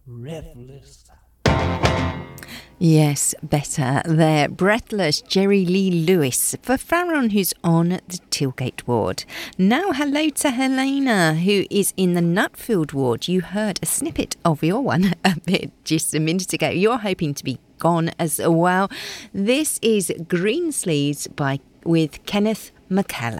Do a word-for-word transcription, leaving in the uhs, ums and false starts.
Breathless. Yes, better there. Breathless, Jerry Lee Lewis, for Farron, who's on the Tilgate ward. Now, hello to Helena, who is in the Nutfield ward. You heard a snippet of your one a bit just a minute ago. You're hoping to be gone as well. This is Greensleeves by with Kenneth McKellar.